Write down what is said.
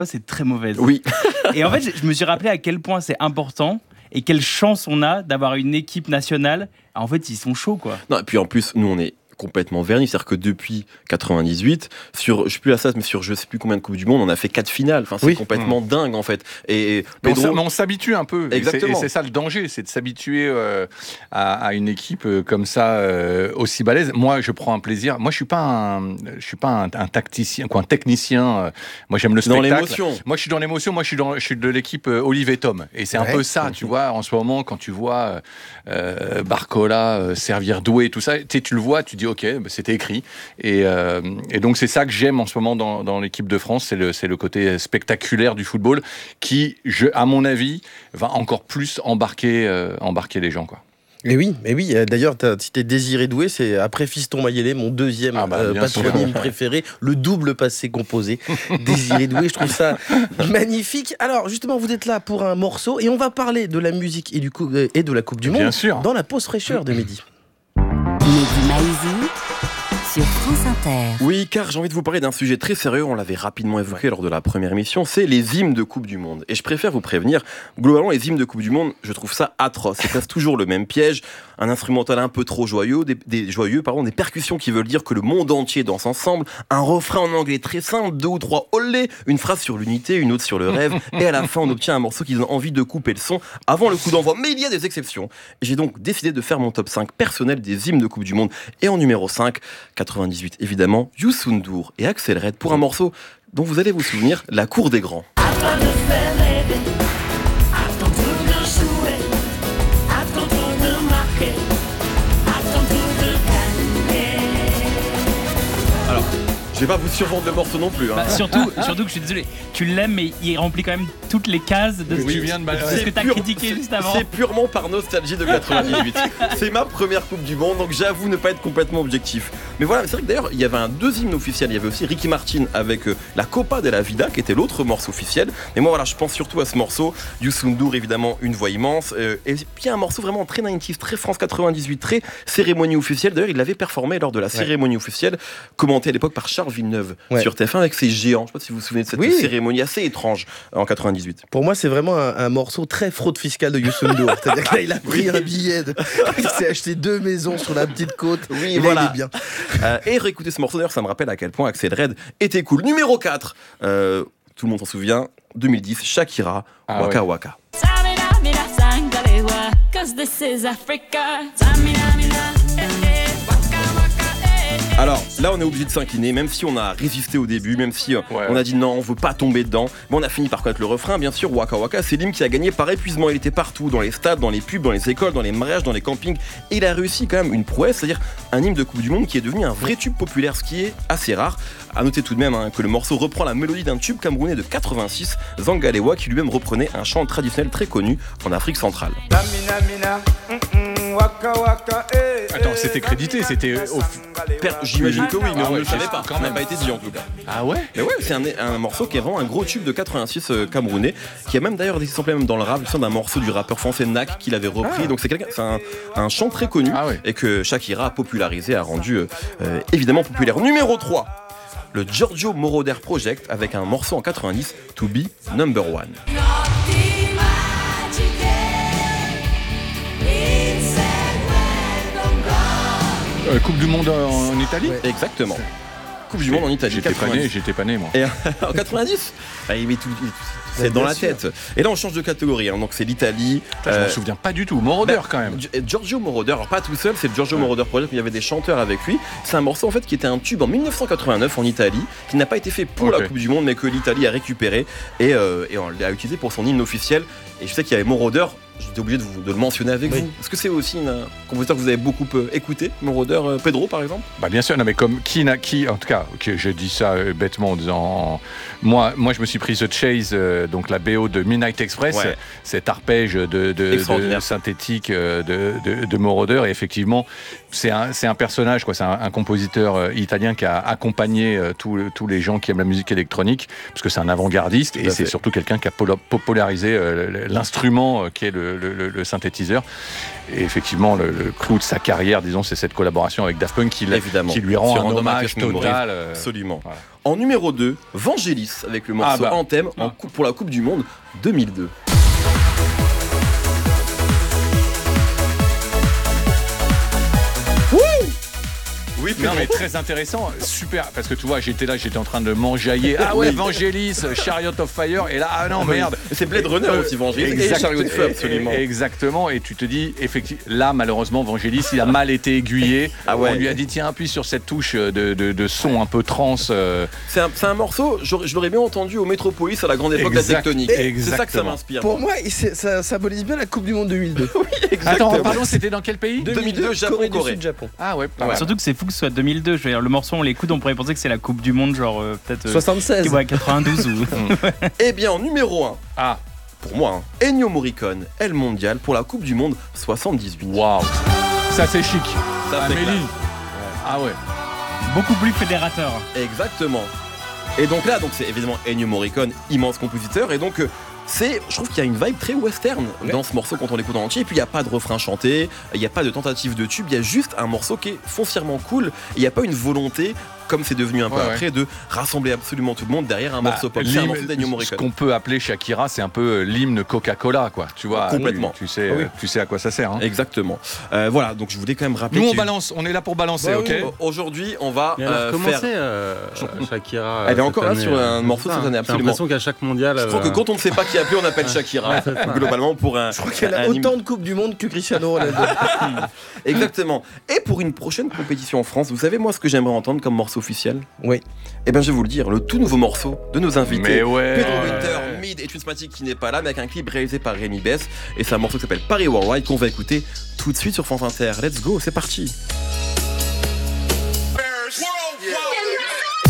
c'est très mauvaise. Oui. Et en fait, je me suis rappelé à quel point c'est important et quelle chance on a d'avoir une équipe nationale. En fait, ils sont chauds, quoi. Non, et puis en plus, nous, on est complètement vernis, c'est-à-dire que depuis 98, sur, je sais plus la stat, mais sur je sais plus combien de Coupes du Monde, on a fait 4 finales. Enfin, c'est complètement dingue, en fait. Et Pedro, mais on s'habitue un peu. Exactement. Et c'est ça le danger, c'est de s'habituer à une équipe comme ça, aussi balèze. Moi, je prends un plaisir. Moi, je suis pas un tacticien, quoi, un technicien. Moi, j'aime le spectacle. Dans l'émotion. Moi, je suis dans l'émotion. Moi, je suis de l'équipe Olive et Tom. Et c'est un peu ça, tu vois, en ce moment, quand tu vois Barcola servir Doué, tout ça, tu le vois, tu dis ok, c'était écrit. Et donc c'est ça que j'aime en ce moment dans l'équipe de France, c'est le côté spectaculaire du football qui, à mon avis, va encore plus embarquer les gens, quoi. Et oui, d'ailleurs, tu as cité Désiré Doué, c'est après Fiston Mayele, mon deuxième patronyme préféré, le double passé composé. Désiré Doué, je trouve ça magnifique. Alors, justement, vous êtes là pour un morceau et on va parler de la musique et de la Coupe du Monde dans la pause fraîcheur de Mehdi. Mehdi Maizi sur France Inter. Oui, car j'ai envie de vous parler d'un sujet très sérieux, on l'avait rapidement évoqué lors de la première émission, c'est les hymnes de Coupe du Monde. Et je préfère vous prévenir, globalement les hymnes de Coupe du Monde, je trouve ça atroce. C'est presque toujours le même piège, un instrumental un peu trop joyeux, des percussions qui veulent dire que le monde entier danse ensemble, un refrain en anglais très simple, 2 ou 3 olé, une phrase sur l'unité, une autre sur le rêve, et à la fin on obtient un morceau qui donne envie de couper le son avant le coup d'envoi. Mais il y a des exceptions. J'ai donc décidé de faire mon top 5 personnel des hymnes de Coupe du Monde. Et en numéro 5, 98 évidemment, Youssou N'Dour et Axel Red pour un morceau dont vous allez vous souvenir, La Cour des Grands. Je vais pas vous survendre le morceau non plus. Hein. Surtout que je suis désolé, tu l'aimes, mais il remplit quand même toutes les cases de ce que tu as critiqué juste avant. C'est purement par nostalgie de 98. C'est ma première Coupe du Monde, donc j'avoue ne pas être complètement objectif. Mais voilà, c'est vrai que d'ailleurs, il y avait un 2 hymnes officiels. Il y avait aussi Ricky Martin avec la Copa de la Vida, qui était l'autre morceau officiel. Mais moi, voilà, je pense surtout à ce morceau. Youssou N'Dour, évidemment, une voix immense. Et puis un morceau vraiment très 90s, très France 98, très cérémonie officielle. D'ailleurs, il l'avait performé lors de la cérémonie officielle, commentée à l'époque par Charles Villeneuve sur TF1 avec ses géants. Je ne sais pas si vous vous souvenez de cette cérémonie assez étrange en 98. Pour moi, c'est vraiment un morceau très fraude fiscale de Youssou N'Dour. C'est-à-dire que là, il a pris un billet, il s'est acheté 2 maisons sur la petite côte. Oui, et voilà. Là, il est bien. Et réécouter ce morceau, d'ailleurs, ça me rappelle à quel point Axel Red était cool. Numéro 4, tout le monde s'en souvient, 2010, Shakira, Waka Waka. Alors là on est obligé de s'incliner, même si on a résisté au début, même si on a dit non, on veut pas tomber dedans. Mais on a fini par connaître le refrain, bien sûr. Waka Waka, c'est l'hymne qui a gagné par épuisement. Il était partout, dans les stades, dans les pubs, dans les écoles, dans les mariages, dans les campings. Et il a réussi quand même une prouesse, c'est-à-dire un hymne de Coupe du Monde qui est devenu un vrai tube populaire, ce qui est assez rare. À noter tout de même que le morceau reprend la mélodie d'un tube camerounais de 86, Zangalewa, qui lui-même reprenait un chant traditionnel très connu en Afrique centrale. Attends, c'était crédité, c'était... J'imagine que oui, mais on ne le savait pas. Ça n'a pas été dit en tout cas. Ah ouais? Mais ouais, c'est un morceau qui est vraiment un gros tube de 86 camerounais, qui a même d'ailleurs été samplé même dans le rap, le son d'un morceau du rappeur français Nak qui l'avait repris. Donc c'est un chant très connu et que Shakira a popularisé, a rendu évidemment populaire. Numéro 3, le Giorgio Moroder Project avec un morceau en 90, To Be Number One. Coupe du Monde en Italie ? Exactement. Coupe du Monde en Italie. J'étais pas né, moi. Et en 90 il met tout c'est dans la tête. Et là on change de catégorie, donc c'est l'Italie. Je m'en souviens pas du tout. Moroder quand même. Giorgio Moroder, alors pas tout seul, c'est le Giorgio Moroder Project, il y avait des chanteurs avec lui. C'est un morceau en fait qui était un tube en 1989 en Italie, qui n'a pas été fait pour la Coupe du Monde, mais que l'Italie a récupéré et on l'a utilisé pour son hymne officiel. Et je sais qu'il y avait Moroder, j'étais obligé de le mentionner avec vous. Est-ce que c'est aussi un compositeur que vous avez beaucoup écouté, Moroder, Pedro par exemple? Bah bien sûr, non, mais comme qui, en tout cas, je dis ça bêtement en disant, moi je me suis pris The Chase, donc la BO de Midnight Express, cet arpège de synthétique de Moroder, et effectivement c'est un personnage, quoi. C'est un compositeur italien qui a accompagné tous les gens qui aiment la musique électronique, parce que c'est un avant-gardiste et c'est surtout quelqu'un qui a popularisé l'instrument qui est le synthétiseur. Et effectivement, le clou de sa carrière, disons, c'est cette collaboration avec Daft Punk qui lui rend un hommage total. Absolument. Voilà. En numéro 2, Vangelis avec le morceau Anthem pour la Coupe du Monde 2002. Oui, non, mais très intéressant, super, parce que tu vois, j'étais en train de m'enjailler. Ah ouais, Vangelis, Chariot of Fire, et là, ah non, merde. C'est Blade Runner aussi, Vangelis, et Chariot of Fire, absolument. Exactement, et tu te dis, effectivement, là, malheureusement, Vangelis, il a mal été aiguillé. On lui a dit, tiens, appuie sur cette touche de son un peu trans. C'est un morceau, je l'aurais bien entendu au Metropolis à la grande époque de la tectonique. C'est ça que ça m'inspire. Pour moi, ça symbolise bien la Coupe du Monde 2002. Oui, exactement. Attends, pardon, c'était dans quel pays? 2002, Japon, Corée. Ah ouais, surtout que c'est fou que ce soit 2002. Je veux dire, le morceau, on l'écoute, on pourrait penser que c'est la Coupe du Monde, genre peut-être 76. Ouais, 92 ou. Eh bien, en numéro 1, pour moi, Ennio Morricone, El Mondial pour la Coupe du Monde 78. Waouh, ça c'est chic. Ça Amélie. Ah ouais. Beaucoup plus fédérateur. Exactement. Et donc là, c'est évidemment Ennio Morricone, immense compositeur, et donc. Je trouve qu'il y a une vibe très western dans ce morceau quand on l'écoute en entier. Et puis il n'y a pas de refrain chanté, il n'y a pas de tentative de tube, il y a juste un morceau qui est foncièrement cool. Il n'y a pas une volonté, comme c'est devenu un peu après, de rassembler absolument tout le monde derrière un morceau pop. C'est un morceau d'Ennio Morricone. Ce qu'on peut appeler Shakira, c'est un peu l'hymne Coca-Cola, quoi. Tu vois, complètement. Tu sais à quoi ça sert. Hein. Exactement. Voilà, donc je voulais quand même rappeler. Nous on balance, on est là pour balancer, ok. Aujourd'hui, on va Shakira. Elle est encore là sur un morceau de cette année, absolument. J'ai l'impression qu'à chaque mondial. Je crois que quand on ne sait pas qui appeler, on appelle Shakira. Globalement, pour un. Je crois qu'elle a autant de Coupes du Monde que Cristiano Ronaldo. Exactement. Et pour une prochaine compétition en France, vous savez, moi, ce que j'aimerais entendre comme morceau officiel? Oui. Eh bien, je vais vous le dire, le tout nouveau morceau de nos invités. Pedro Winter, Mid et Twismatic qui n'est pas là, mais avec un clip réalisé par Rémi Bess. Et c'est un morceau qui s'appelle Paris Worldwide qu'on va écouter tout de suite sur France Inter. Let's go, c'est parti.